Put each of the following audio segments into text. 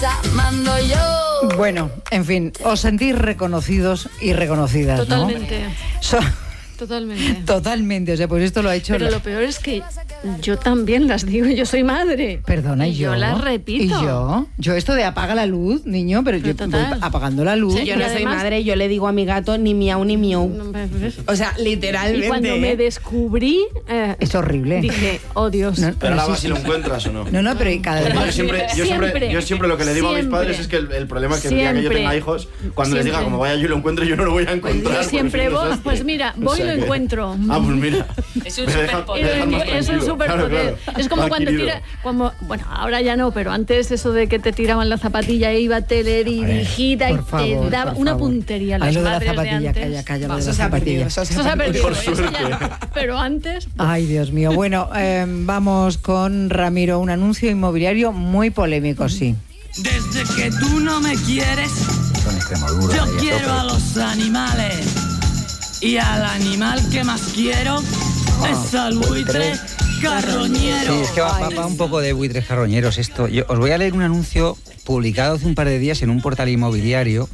amando yo. Bueno, en fin, os sentís reconocidos y reconocidas, Totalmente. ¿no? Totalmente, o sea, pues esto lo ha hecho... Pero lo peor es que yo también las digo, yo soy madre. Perdona, y yo las repito. ¿Y yo? Yo esto de apaga la luz, niño, pero yo voy apagando la luz. Sí, yo no soy madre, yo le digo a mi gato ni miau ni miau. O sea, literalmente. Y cuando me descubrí... es horrible. Dije, oh Dios. No, pero ahora si lo encuentras o no. No, pero cada vez... Yo siempre lo que le digo a mis padres es que el problema es que el día que yo tenga hijos, cuando les diga como vaya yo lo encuentro, yo no lo voy a encontrar. Yo siempre voy, pues mira, voy y lo encuentro. Ah, pues mira. Es un superpoder. Es un superpoder. Claro. Es como cuando tira... bueno, ahora ya no, pero antes eso de que te tiraban la zapatilla e iba teledirigida y te daba una puntería a los padres de antes. Calla, lo de la zapatilla. Eso se ha perdido. Por suerte. Pero antes... Ay, Dios mío. Bueno, vamos con Ramiro, un anuncio inmobiliario muy polémico, sí. Desde que tú no me quieres, yo quiero a los animales. Y al animal que más quiero es al buitre carroñero. Sí, es que va un poco de buitres carroñeros esto. Yo os voy a leer un anuncio publicado hace un par de días en un portal inmobiliario.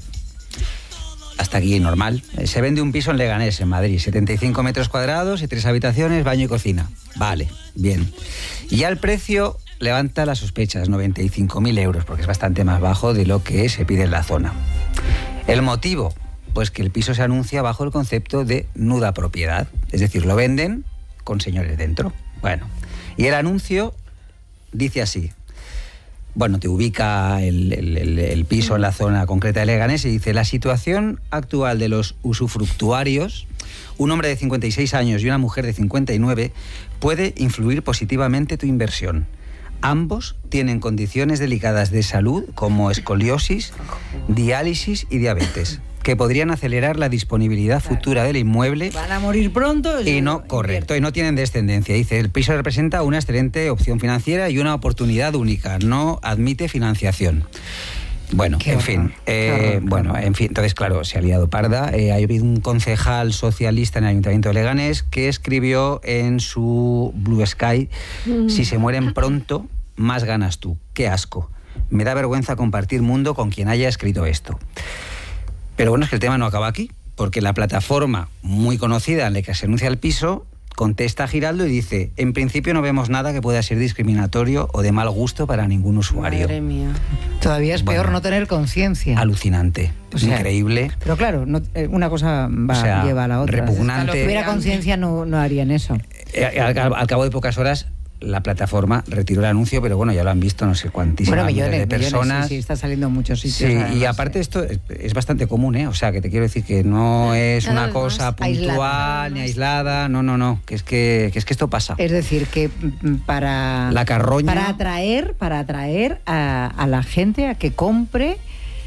Hasta aquí, normal. Se vende un piso en Leganés, en Madrid. 75 metros cuadrados y 3 habitaciones, baño y cocina. Vale, bien. Y ya el precio levanta las sospechas, 95.000 euros, porque es bastante más bajo de lo que se pide en la zona. El motivo... pues que el piso se anuncia bajo el concepto de nuda propiedad. Es decir, lo venden con señores dentro. Bueno, y el anuncio dice así. Bueno, te ubica el piso en la zona concreta de Leganés y dice: la situación actual de los usufructuarios, un hombre de 56 años y una mujer de 59, puede influir positivamente tu inversión. Ambos tienen condiciones delicadas de salud como escoliosis, diálisis y diabetes, que podrían acelerar la disponibilidad futura del inmueble. Van a morir pronto. Y no, correcto, y no tienen descendencia. Dice, el piso representa una excelente opción financiera y una oportunidad única. No admite financiación. Bueno, en fin, entonces, claro, se ha liado parda. Ha habido un concejal socialista en el Ayuntamiento de Leganés que escribió en su Blue Sky: si se mueren pronto, más ganas tú. Qué asco. Me da vergüenza compartir mundo con quien haya escrito esto. Pero bueno, es que el tema no acaba aquí, porque la plataforma muy conocida en la que se anuncia el piso contesta a Giraldo y dice: en principio no vemos nada que pueda ser discriminatorio o de mal gusto para ningún usuario. Madre mía. Todavía es peor no tener conciencia. Alucinante, o sea, increíble. Pero claro, una cosa lleva a la otra. Repugnante. Si tuviera conciencia no harían eso. Al cabo de pocas horas la plataforma retiró el anuncio, pero bueno, ya lo han visto no sé cuantísimas millones de personas. Sí, está saliendo en muchos sitios. Sí, además, y aparte esto es bastante común, ¿eh? O sea, que te quiero decir que no es una cosa puntual ni aislada, no, que es que esto pasa. Es decir, que para la carroña, para atraer a la gente a que compre,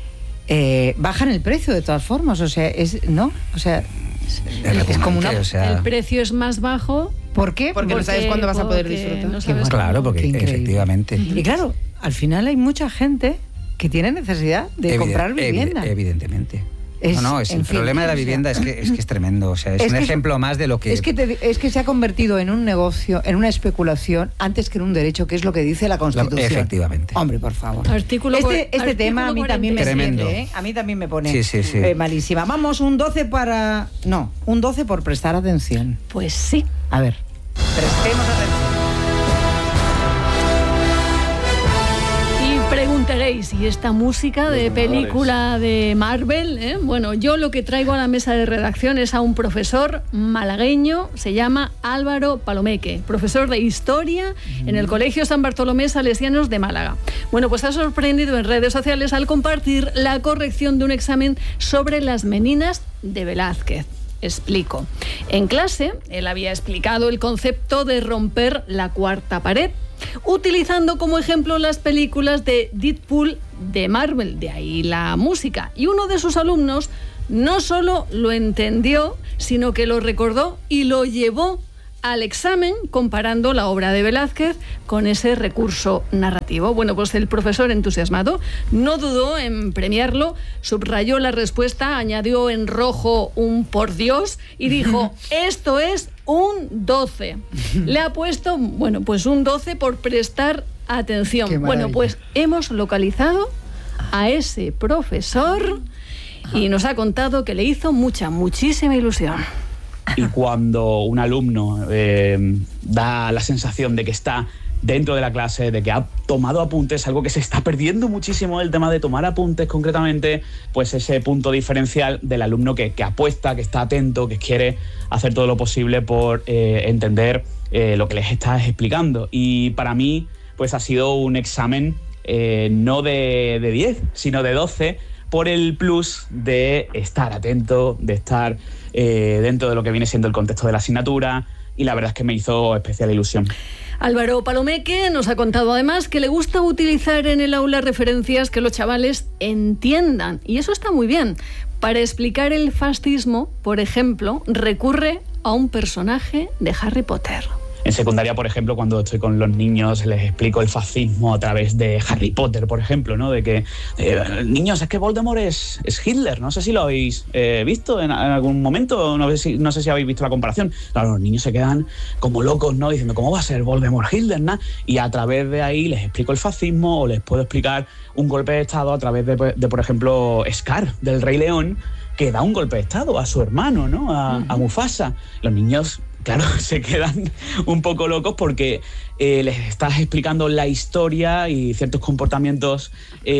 bajan el precio de todas formas, o sea, es como una, el precio es más bajo. ¿Por qué? Porque no sabes cuándo vas a poder disfrutar. No sabes claro, porque efectivamente. Y claro, al final hay mucha gente que tiene necesidad de comprar vivienda. Evidentemente. El problema de la vivienda es que es tremendo. O sea, es un ejemplo más de lo que... Es que se ha convertido en un negocio, en una especulación, antes que en un derecho, que es lo que dice la Constitución. Efectivamente. Hombre, por favor. Este tema a mí también me sirve, ¿eh? A mí también me pone malísima. Vamos, un 12 por prestar atención. Pues sí. A ver, prestemos atención. Preguntaréis, ¿y esta música de película de Marvel? Bueno, yo lo que traigo a la mesa de redacción es a un profesor malagueño, se llama Álvaro Palomeque, profesor de Historia en el Colegio San Bartolomé Salesianos de Málaga. Bueno, pues ha sorprendido en redes sociales al compartir la corrección de un examen sobre las meninas de Velázquez. Explico. En clase, él había explicado el concepto de romper la cuarta pared, utilizando como ejemplo las películas de Deadpool de Marvel, de ahí la música. Y uno de sus alumnos no solo lo entendió, sino que lo recordó y lo llevó al examen comparando la obra de Velázquez con ese recurso narrativo. Bueno, pues el profesor, entusiasmado, no dudó en premiarlo, subrayó la respuesta, añadió en rojo un por Dios y dijo: esto es un 12. Le ha puesto, bueno, pues un 12 por prestar atención. Bueno, pues hemos localizado a ese profesor y nos ha contado que le hizo muchísima ilusión. Y cuando un alumno da la sensación de que está dentro de la clase, de que ha tomado apuntes, algo que se está perdiendo muchísimo, el tema de tomar apuntes concretamente, pues ese punto diferencial del alumno que apuesta, que está atento, que quiere hacer todo lo posible por entender lo que les estás explicando. Y para mí, pues ha sido un examen no de 10, sino de 12, por el plus de estar atento, de estar dentro de lo que viene siendo el contexto de la asignatura, y la verdad es que me hizo especial ilusión. Álvaro Palomeque nos ha contado además que le gusta utilizar en el aula referencias que los chavales entiendan, y eso está muy bien. Para explicar el fascismo, por ejemplo, recurre a un personaje de Harry Potter. En secundaria, por ejemplo, cuando estoy con los niños, les explico el fascismo a través de Harry Potter, por ejemplo, ¿no? De que, niños, es que Voldemort es Hitler. No sé si lo habéis visto en algún momento, no sé si habéis visto la comparación. Claro, los niños se quedan como locos, ¿no? Diciendo, ¿cómo va a ser Voldemort Hitler, ¿no? Y a través de ahí les explico el fascismo, o les puedo explicar un golpe de estado a través de por ejemplo, Scar, del Rey León, que da un golpe de estado a su hermano, ¿no? A Mufasa. Los niños, claro, se quedan un poco locos porque les estás explicando la historia y ciertos comportamientos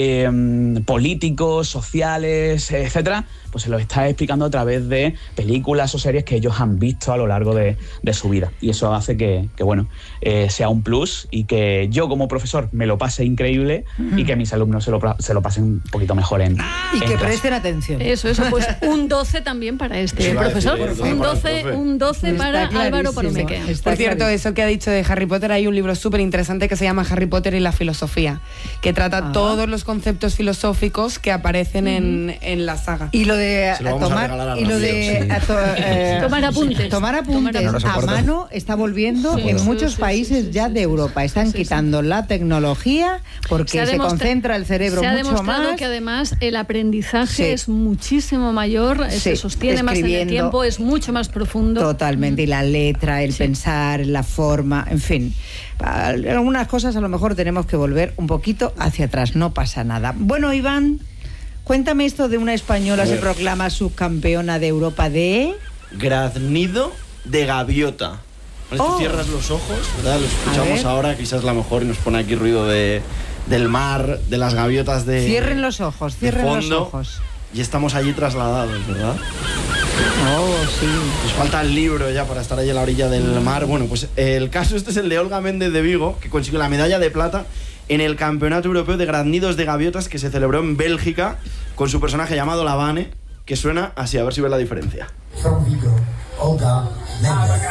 políticos, sociales, etcétera, pues se los estás explicando a través de películas o series que ellos han visto a lo largo de su vida. Y eso hace que bueno, sea un plus, y que yo como profesor me lo pase increíble, y que mis alumnos se lo pasen un poquito mejor en que presten atención. Eso, pues un 12 también para este profesor. Un 12 para Álvaro Palomeque. Por cierto, eso que ha dicho de Harry Potter, hay un libro súper interesante que se llama Harry Potter y la filosofía, que trata todos los conceptos filosóficos que aparecen en la saga. Y lo de tomar apuntes a mano está volviendo en muchos países ya de Europa. Están quitando la tecnología porque se concentra el cerebro mucho más. Se ha demostrado que además el aprendizaje es muchísimo mayor, se sostiene más en el tiempo, es mucho más profundo. Totalmente, y la letra, el pensar, la forma, en fin. Algunas cosas a lo mejor tenemos que volver un poquito hacia atrás, no pasa nada. Bueno, Iván, cuéntame esto de una española se proclama subcampeona de Europa de... Graznido de gaviota. Cierras los ojos, ¿verdad? Lo escuchamos ahora, quizás la mejor, y nos pone aquí ruido del mar, de las gaviotas de... Cierren los ojos. Y estamos allí trasladados, ¿verdad? Oh, sí. Nos falta el libro ya para estar allí a la orilla del mar. Bueno, pues el caso este es el de Olga Méndez de Vigo, que consiguió la medalla de plata en el Campeonato Europeo de Graznidos de Gaviotas, que se celebró en Bélgica, con su personaje llamado La Vane, que suena así, a ver si ves la diferencia. From Vigo, Olga Méndez.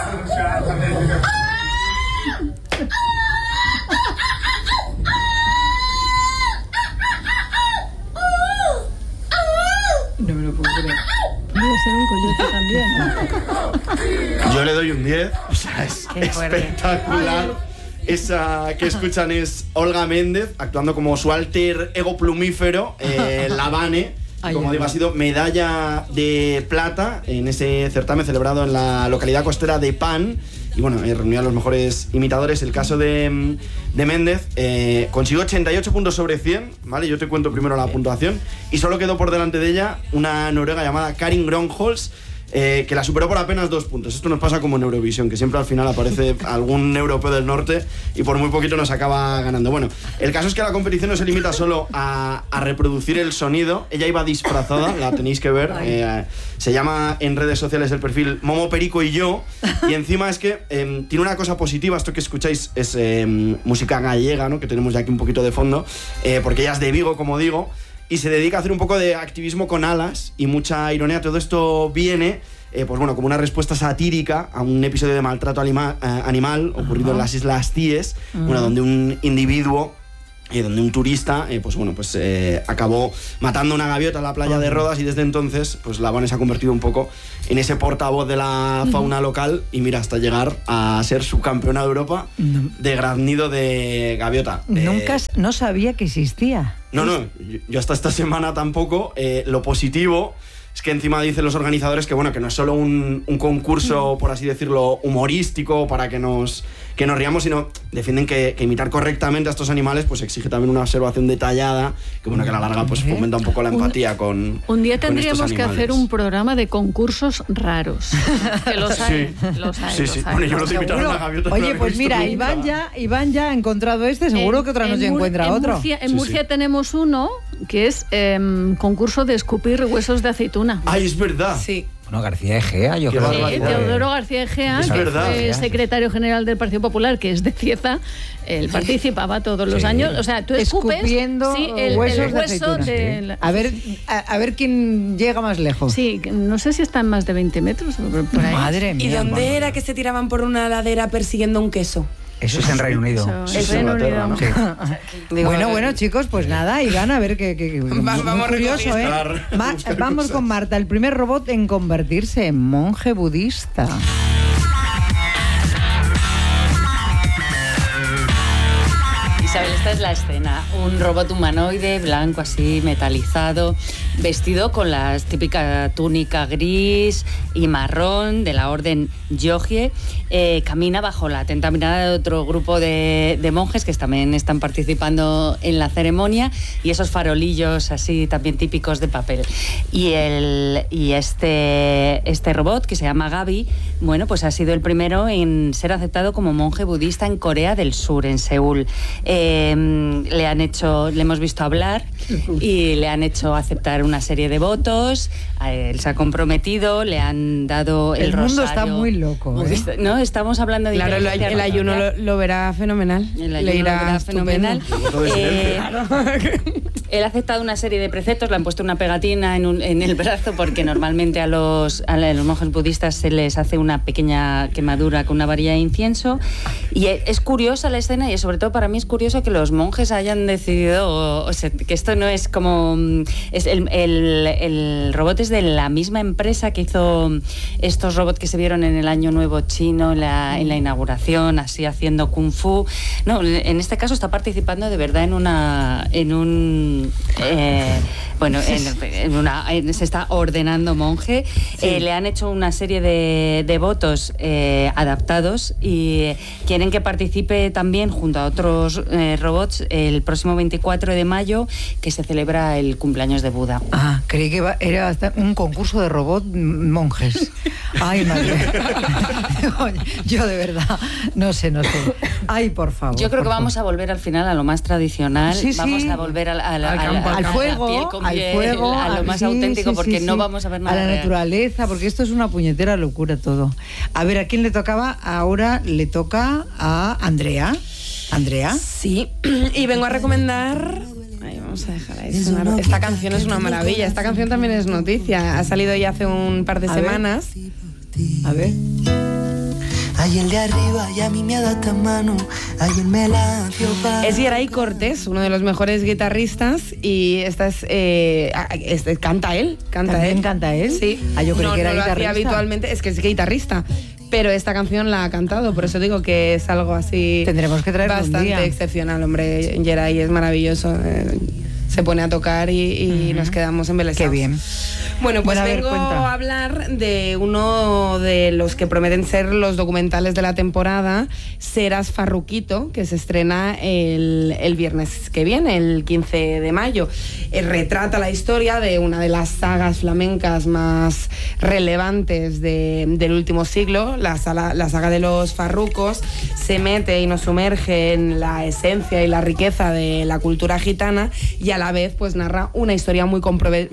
No me lo puedo creer. Puede ser un coyote también. Yo le doy un 10, o sea, es espectacular. Esa que escuchan es Olga Méndez actuando como su alter ego plumífero, La Vane. Como digo, ha sido medalla de plata en ese certamen celebrado en la localidad costera de Pan. Y bueno, reunió a los mejores imitadores. El caso de Méndez consiguió 88 puntos sobre 100, ¿vale? Yo te cuento primero la puntuación. Y solo quedó por delante de ella una noruega llamada Karin Gronholz, que la superó por apenas 2 puntos. Esto nos pasa como en Eurovisión, que siempre al final aparece algún europeo del norte y por muy poquito nos acaba ganando. Bueno, el caso es que la competición no se limita solo a reproducir el sonido. Ella iba disfrazada, la tenéis que ver. Se llama en redes sociales el perfil Momo Perico y yo. Y encima es que tiene una cosa positiva. Esto que escucháis es música gallega, ¿no? Que tenemos ya aquí un poquito de fondo, porque ella es de Vigo, como digo, y se dedica a hacer un poco de activismo con alas y mucha ironía. Todo esto viene, pues bueno, como una respuesta satírica a un episodio de maltrato animal ocurrido en las Islas Cíes, bueno, donde un individuo, donde un turista, acabó matando una gaviota en la playa de Rodas, y desde entonces, pues La Vane se ha convertido un poco en ese portavoz de la fauna local, y mira, hasta llegar a ser subcampeona de Europa de graznido de gaviota. No sabía que existía. No, yo hasta esta semana tampoco. Lo positivo es que encima dicen los organizadores que bueno, que no es solo un concurso, por así decirlo, humorístico para que nos que nos riamos, sino defienden que imitar correctamente a estos animales pues exige también una observación detallada, que bueno, que a la larga pues fomenta un poco la empatía con un día con tendríamos estos que hacer un programa de concursos raros. Que los hay, los hay. Sí, sí. Bueno, yo no te invitaron a la gaviota. Oye, pues mira, Iván ya ha encontrado seguro que otra noche encuentra otro. En Murcia tenemos uno que es concurso de escupir huesos de aceituna. Ay, es verdad. Sí. Bueno, García Egea, yo creo que... Teodoro García Egea, que fue secretario general del Partido Popular, que es de Cieza, él participaba todos los años. O sea, tú escupes escupiendo el huesos hueso de a ver quién llega más lejos. Sí, no sé si están más de 20 metros. Por ahí. Madre mía. ¿Y dónde era que se tiraban por una ladera persiguiendo un queso? Eso es en Reino Unido. Eso en Reino Unido. ¿No? Sí. Bueno, chicos, pues nada, Iván, a ver qué vamos curioso, ¿eh? Vamos con Marta, el primer robot en convertirse en monje budista. Isabel, esta es la escena. Un robot humanoide, blanco así, metalizado, vestido con la típica túnica gris y marrón de la orden Yogie, camina bajo la atenta mirada de otro grupo de monjes que también están participando en la ceremonia, y esos farolillos así también típicos de papel. Y este robot, que se llama Gaby, bueno, pues ha sido el primero en ser aceptado como monje budista en Corea del Sur, en Seúl. Le hemos visto hablar y le han hecho aceptar una serie de votos. Él se ha comprometido, le han dado el rosario. El mundo está muy loco, ¿eh? No, estamos hablando de... Claro, el ayuno lo verá fenomenal. Le irá fenomenal. Él ha aceptado una serie de preceptos, le han puesto una pegatina en el brazo, porque normalmente a los monjes budistas se les hace una pequeña quemadura con una varilla de incienso. Y es curiosa la escena, y sobre todo para mí es curioso que los monjes hayan decidido, o sea, que esto no es como... el robot es de la misma empresa que hizo estos robots que se vieron en el Año Nuevo Chino, en la inauguración, así haciendo kung fu. No, en este caso está participando de verdad se está ordenando monje. Sí. Le han hecho una serie de votos adaptados, y quieren que participe también junto a otros robots el próximo 24 de mayo, que se celebra el cumpleaños de Buda. Ah, creí que era hasta un concurso de robot monjes. Ay, madre. Yo de verdad, no sé. Ay, por favor. Yo creo que vamos a volver al final a lo más tradicional. Sí, vamos a volver al fuego, a lo más auténtico, porque no vamos a ver nada a la real. Naturaleza, porque esto es una puñetera locura todo. A ver, ¿a quién le tocaba? Ahora le toca a Andrea. ¿Andrea? Sí, y vengo a recomendar... Vamos a dejar ahí sonar. Esta canción es una maravilla. Esta canción también es noticia. Ha salido ya hace un par de semanas. A ver. Ay, el de arriba y a mí me da esta mano. Ay, el Melancio. Es Geray Cortés, uno de los mejores guitarristas, y esta es canta él. ¿También canta él? Sí. Yo creí que era no lo guitarrista. hacía habitualmente, es que es guitarrista. Pero esta canción la ha cantado, por eso digo que es algo así... Tendremos que traerlo bastante un día. Excepcional, hombre. Geray es maravilloso. Se pone a tocar y nos quedamos embelesados. Qué bien. Bueno, pues vengo a hablar de uno de los que prometen ser los documentales de la temporada, Serás Farruquito, que se estrena el viernes que viene, el 15 de mayo. Retrata la historia de una de las sagas flamencas más relevantes del último siglo, la saga de los Farrucos. Se mete y nos sumerge en la esencia y la riqueza de la cultura gitana, y a la vez pues narra una historia muy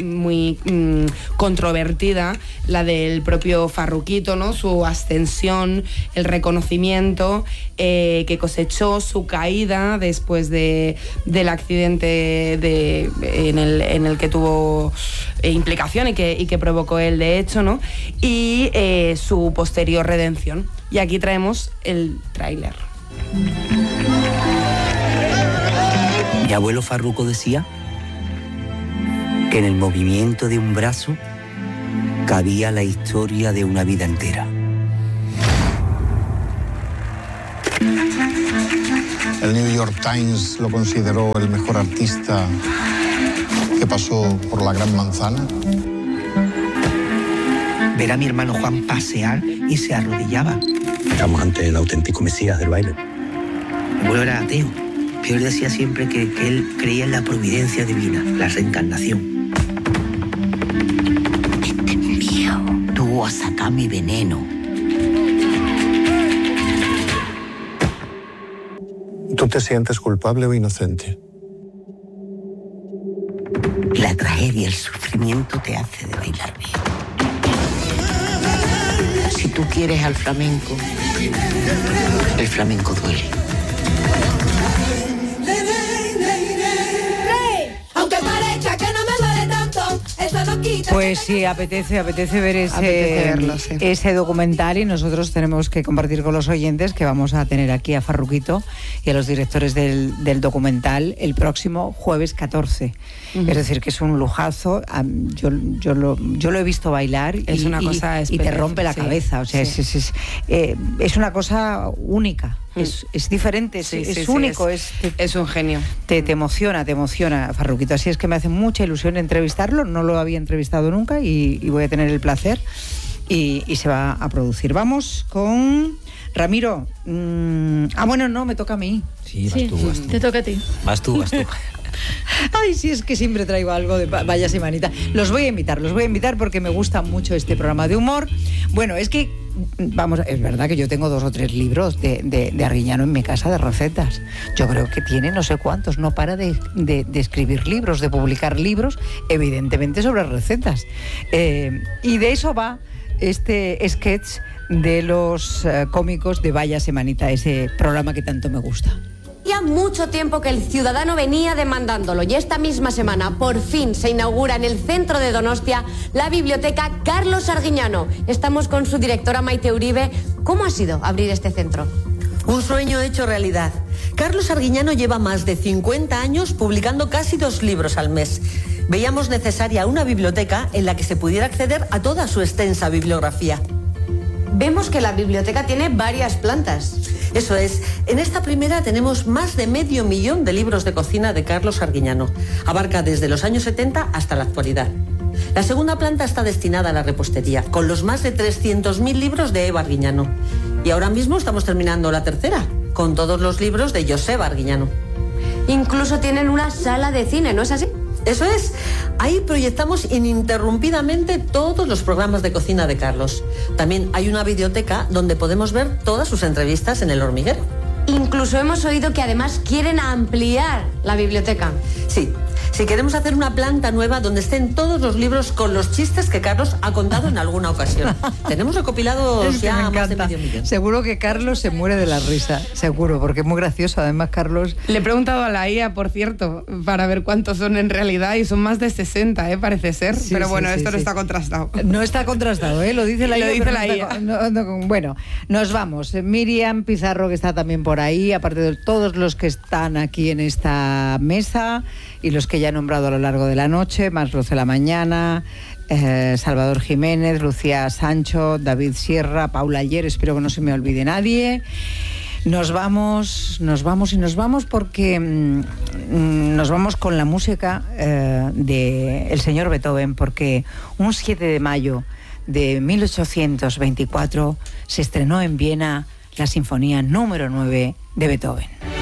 controvertida, la del propio Farruquito, ¿no? Su ascensión, el reconocimiento que cosechó, su caída después del accidente en el que tuvo implicación y que provocó él, de hecho, ¿no? Y su posterior redención. Y aquí traemos el tráiler. Mi abuelo Farruco decía que en el movimiento de un brazo cabía la historia de una vida entera. El New York Times lo consideró el mejor artista que pasó por la Gran Manzana. Ver a mi hermano Juan pasear y se arrodillaba. Estamos ante el auténtico mesías del baile. Mi abuelo era ateo, pero él decía siempre que él creía en la providencia divina, la reencarnación. Te envío tú a sacar mi veneno. ¿Tú te sientes culpable o inocente? La tragedia, el sufrimiento te hace de bailar bien. Si tú quieres al flamenco, el flamenco duele. Aunque parezca que no me duele tanto, eso no quita. Pues sí, apetece ver ese documental, y nosotros tenemos que compartir con los oyentes que vamos a tener aquí a Farruquito y a los directores del documental el próximo jueves 14. Es decir, que es un lujazo. Yo lo he visto bailar es una cosa y te rompe la cabeza. O sea, es una cosa única. Es diferente, es único. Es un genio. Te emociona, Farruquito. Así es que me hace mucha ilusión entrevistarlo. No lo había entrevistado nunca y voy a tener el placer. Y se va a producir. Vamos con Ramiro. Bueno, no, me toca a mí. Sí, vas tú. Te toca a ti. Vas tú. Ay, sí, es que siempre traigo algo de Vaya Semanita. Los voy a invitar porque me gusta mucho este programa de humor. Bueno, es que, vamos, es verdad que yo tengo 2 o 3 libros de Arguiñano en mi casa de recetas. Yo creo que tiene no sé cuántos, no para de escribir libros, de publicar libros, evidentemente sobre recetas. Y de eso va este sketch de los cómicos de Vaya Semanita, ese programa que tanto me gusta. Ya mucho tiempo que el ciudadano venía demandándolo y esta misma semana por fin se inaugura en el centro de Donostia la biblioteca Carlos Arguiñano. Estamos con su directora Maite Uribe. ¿Cómo ha sido abrir este centro? Un sueño hecho realidad. Carlos Arguiñano lleva más de 50 años publicando casi 2 libros al mes. Veíamos necesaria una biblioteca en la que se pudiera acceder a toda su extensa bibliografía. Vemos que la biblioteca tiene varias plantas. Eso es. En esta primera tenemos más de 500.000 de libros de cocina de Carlos Arguiñano. Abarca desde los años 70 hasta la actualidad. La segunda planta está destinada a la repostería, con los más de 300.000 libros de Eva Arguiñano. Y ahora mismo estamos terminando la tercera, con todos los libros de Joseba Arguiñano. Incluso tienen una sala de cine, ¿no es así? Eso es. Ahí proyectamos ininterrumpidamente todos los programas de cocina de Carlos. También hay una videoteca donde podemos ver todas sus entrevistas en El Hormiguero. Incluso hemos oído que además quieren ampliar la biblioteca. Sí. Si queremos hacer una planta nueva donde estén todos los libros con los chistes que Carlos ha contado en alguna ocasión. Tenemos recopilados ya más de 500.000. Seguro que Carlos se muere de la risa, seguro, porque es muy gracioso. Además, Carlos... Le he preguntado a la IA, por cierto, para ver cuántos son en realidad, y son más de 60, parece ser. Sí, pero bueno, esto no está contrastado. No está contrastado, lo dice la IA. Lo dice la IA. Bueno, nos vamos. Miriam Pizarro, que está también por ahí, aparte de todos los que están aquí en esta mesa y los que ya he nombrado a lo largo de la noche, más los de la mañana, Salvador Jiménez, Lucía Sancho, David Sierra, Paula Ayer, espero que no se me olvide nadie. Nos vamos porque nos vamos con la música del señor Beethoven, porque un 7 de mayo de 1824 se estrenó en Viena la Sinfonía número 9 de Beethoven.